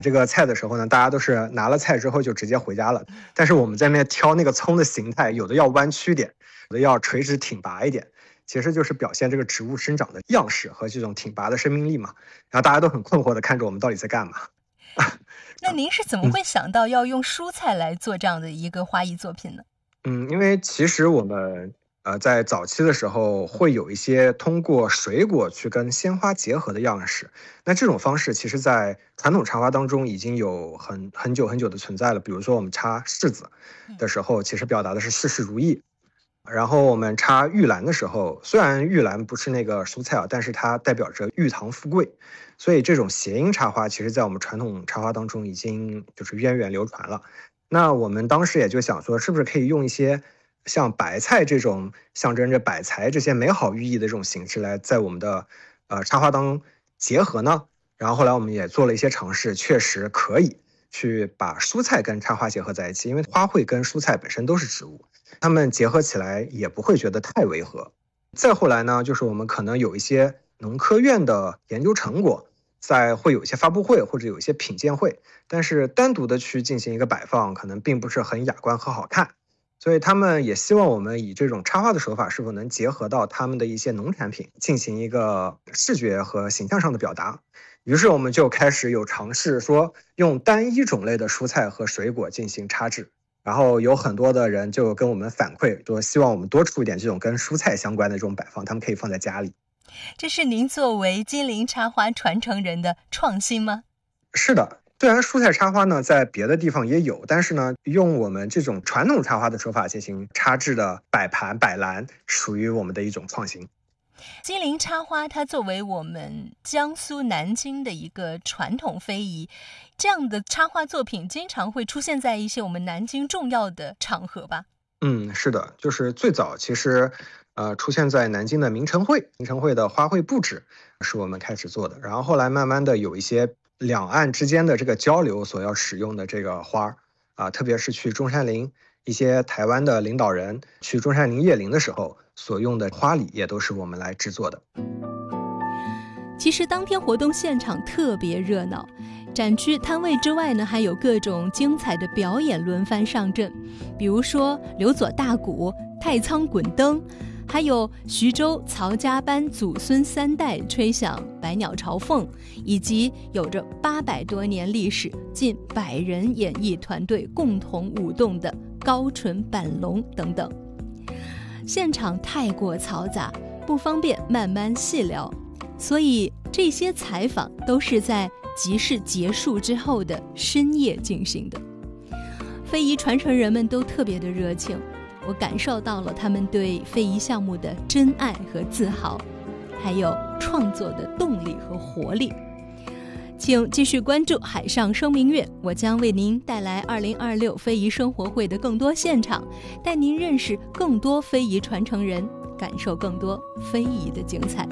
这个菜的时候呢，大家都是拿了菜之后就直接回家了。但是我们在那挑那个葱的形态，有的要弯曲点，有的要垂直挺拔一点，其实就是表现这个植物生长的样式和这种挺拔的生命力嘛。然后大家都很困惑的看着我们到底在干嘛。 那您是怎么会想到要用蔬菜来做这样的一个花艺作品呢？ 因为其实我们在早期的时候会有一些通过水果去跟鲜花结合的样式，那这种方式其实在传统插花当中已经有很久很久的存在了。比如说我们插柿子的时候，其实表达的是事事如意。然后我们插玉兰的时候，虽然玉兰不是那个蔬菜啊，但是它代表着玉堂富贵，所以这种谐音插花，其实在我们传统插花当中已经就是源远流传了。那我们当时也就想说，是不是可以用一些像白菜这种象征着百财这些美好寓意的这种形式来在我们的插花当中结合呢？然后后来我们也做了一些尝试，确实可以去把蔬菜跟插花结合在一起，因为花卉跟蔬菜本身都是植物，它们结合起来也不会觉得太违和。再后来呢，就是我们可能有一些农科院的研究成果，会有一些发布会或者有一些品鉴会，但是单独的去进行一个摆放，可能并不是很雅观和好看。所以他们也希望我们以这种插花的手法是否能结合到他们的一些农产品，进行一个视觉和形象上的表达。于是我们就开始有尝试说用单一种类的蔬菜和水果进行插制，然后有很多的人就跟我们反馈说，希望我们多出一点这种跟蔬菜相关的这种摆放，他们可以放在家里。 这是您作为金陵插花传承人的创新吗？ 是的，虽然蔬菜插花呢在别的地方也有，但是呢用我们这种传统插花的手法进行插制的摆盘摆篮，属于我们的一种创新。 金陵插花它作为我们江苏南京的一个传统非遗，这样的插花作品经常会出现在一些我们南京重要的场合吧？ 是的，就是最早其实出现在南京的明城会的花卉布置是我们开始做的，然后后来慢慢的有一些两岸之间的这个交流所要使用的这个花特别是去中山陵，一些台湾的领导人去中山陵谒陵的时候所用的花礼也都是我们来制作的。 其实当天活动现场特别热闹，展区摊位之外呢，还有各种精彩的表演轮番上阵，比如说刘左大鼓、太仓滚灯，还有徐州曹家班祖孙三代吹响百鸟朝凤，以及有着800多年历史、近100人演艺团队共同舞动的高淳板龙等等。现场太过嘈杂，不方便慢慢细聊，所以这些采访都是在集市结束之后的深夜进行的。非遗传承人们都特别的热情，我感受到了他们对非遗项目的真爱和自豪，还有创作的动力和活力。请继续关注海上生明月，我将为您带来2026非遗生活会的更多现场，带您认识更多非遗传承人，感受更多非遗的精彩。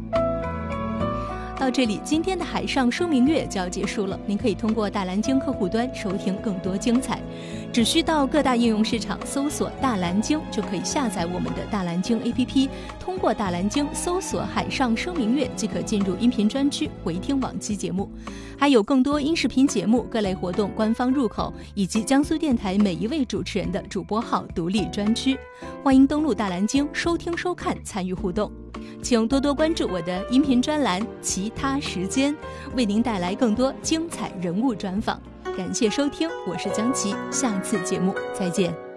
到这里，今天的海上生明月就要结束了。您可以通过大蓝鲸客户端收听更多精彩，只需到各大应用市场搜索大蓝鲸，就可以下载我们的大蓝鲸 APP， 通过大蓝鲸搜索海上生明月即可进入音频专区回听往期节目，还有更多音视频节目、各类活动官方入口，以及江苏电台每一位主持人的主播号独立专区。欢迎登录大蓝鲸收听收看，参与互动。请多多关注我的音频专栏其他时间，为您带来更多精彩人物专访。感谢收听，我是江琪，下次节目再见。